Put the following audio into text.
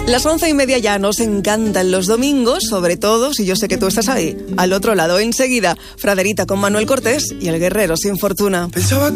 Las 11:30 ya nos encantan los domingos, sobre todo si yo sé que tú estás ahí, al otro lado. Enseguida, Fraderita con Manuel Cortés y el guerrero sin fortuna. Pensaba que